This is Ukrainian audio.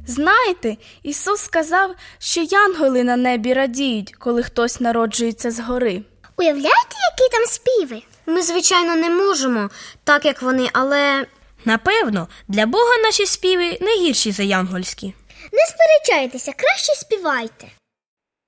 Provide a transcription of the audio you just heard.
Знаєте, Ісус сказав, що янголи на небі радіють, коли хтось народжується згори. Уявляєте, які там співи? Ми, звичайно, не можемо, так як вони, але... Напевно, для Бога наші співи не гірші за янгольські. Не сперечайтеся, краще співайте.